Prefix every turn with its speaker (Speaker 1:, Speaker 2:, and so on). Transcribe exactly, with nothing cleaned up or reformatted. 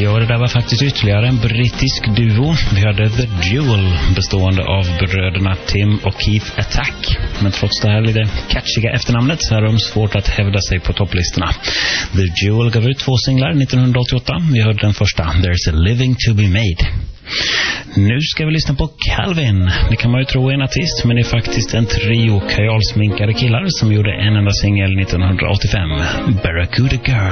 Speaker 1: och det där var faktiskt ytterligare en brittisk duo. Vi hade The Jewel bestående av bröderna Tim och Keith Attack. Men trots det här lite catchiga efternamnet så är de svårt att hävda sig på topplistorna. The Jewel gav ut två singlar nittonhundraåttioåtta. Vi hörde den första, There's a Living to be Made. Nu ska vi lyssna på Calvin. Det kan man ju tro är en artist, men det är faktiskt en trio kajalsminkade killar som gjorde en enda singel nittonhundraåttiofem, Barracuda Girl.